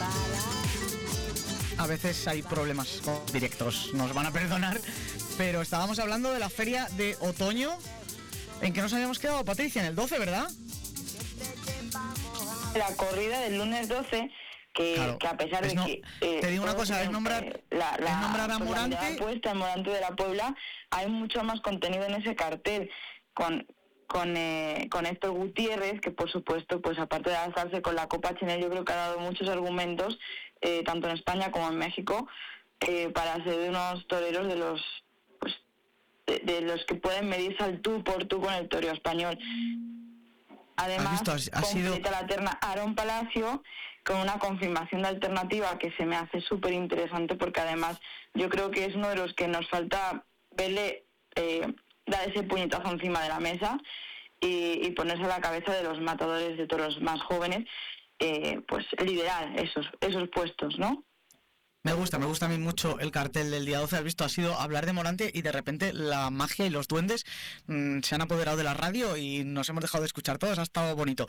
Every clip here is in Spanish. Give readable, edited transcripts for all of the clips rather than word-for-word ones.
A veces hay problemas con directos, nos van a perdonar, pero estábamos hablando de la feria de otoño. ¿En qué nos habíamos quedado, Patricia? En el 12, ¿verdad? La corrida del lunes 12, Claro, que a pesar de que... te digo una cosa, es nombrar a Morante... La puesta en Morante de la Puebla, hay mucho más contenido en ese cartel, con Héctor Gutiérrez, que por supuesto, pues aparte de alzarse con la Copa Chanel, yo creo que ha dado muchos argumentos, tanto en España como en México, para ser unos toreros de los... de los que pueden medirse al tú por tú con el toreo español. Además, completa la terna Aarón Palacio con una confirmación de alternativa que se me hace súper interesante, porque además yo creo que es uno de los que nos falta verle dar ese puñetazo encima de la mesa y ponerse a la cabeza de los matadores de toros más jóvenes, pues liderar esos puestos, ¿no? Me gusta a mí mucho el cartel del día 12. Has visto, ha sido hablar de Morante y de repente la magia y los duendes se han apoderado de la radio y nos hemos dejado de escuchar todos. Ha estado bonito.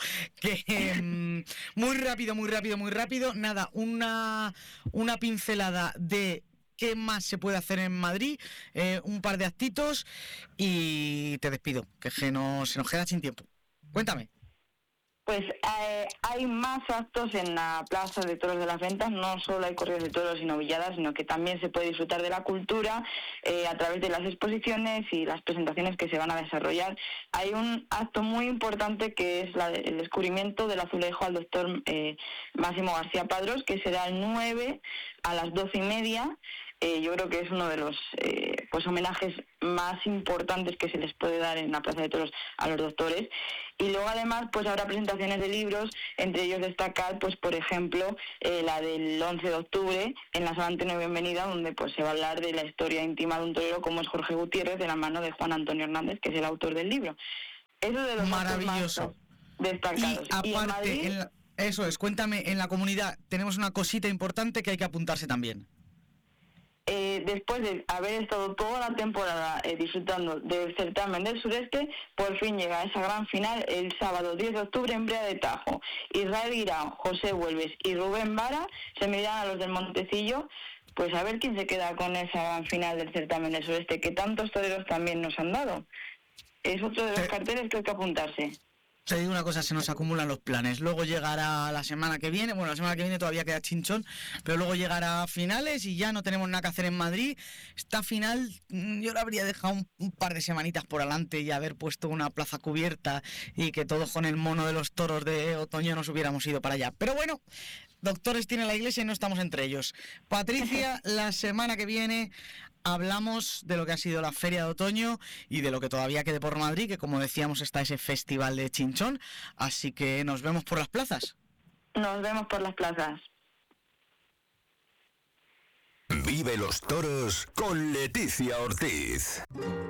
Muy rápido. Nada, una pincelada de qué más se puede hacer en Madrid, un par de actitos y te despido, que se nos queda sin tiempo. Cuéntame. Pues hay más actos en la Plaza de Toros de las Ventas. No solo hay corridas de toros y novilladas, sino que también se puede disfrutar de la cultura a través de las exposiciones y las presentaciones que se van a desarrollar. Hay un acto muy importante que es el descubrimiento del azulejo al doctor Máximo García Padrós, que será el 9 a las 12:30. Yo creo que es uno de los pues homenajes más importantes que se les puede dar en la Plaza de Toros a los doctores. Y luego además pues habrá presentaciones de libros, entre ellos destacar pues por ejemplo la del 11 de octubre en la Sala Antonio Bienvenida, donde pues se va a hablar de la historia íntima de un torero como es Jorge Gutiérrez, de la mano de Juan Antonio Hernández, que es el autor del libro. Eso de los maravilloso más destacados. Y aparte, eso es, cuéntame, en la comunidad tenemos una cosita importante que hay que apuntarse también. Después de haber estado toda la temporada disfrutando del certamen del sureste, por fin llega esa gran final el sábado 10 de octubre en Brea de Tajo. Israel Guirao, José Huelves y Rubén Vara se medirán a los del Montecillo, pues a ver quién se queda con esa gran final del certamen del sureste, que tantos toreros también nos han dado. Es otro de los carteles que hay que apuntarse. Te digo una cosa, se nos acumulan los planes. Luego llegará la semana que viene, bueno, la semana que viene todavía queda chinchón, pero luego llegará a finales y ya no tenemos nada que hacer en Madrid. Esta final yo la habría dejado un par de semanitas por adelante y haber puesto una plaza cubierta y que todos con el mono de los toros de otoño nos hubiéramos ido para allá. Pero bueno, doctores tiene la iglesia y no estamos entre ellos. Patricia, la semana que viene hablamos de lo que ha sido la Feria de Otoño y de lo que todavía quede por Madrid, que como decíamos está ese festival de Chinchón, así que nos vemos por las plazas. Nos vemos por las plazas. Vive los toros con Leticia Ortiz.